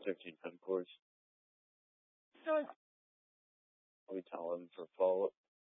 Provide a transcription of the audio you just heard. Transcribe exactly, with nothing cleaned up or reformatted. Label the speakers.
Speaker 1: thirteen ten course.
Speaker 2: So it's
Speaker 1: We tell him for follow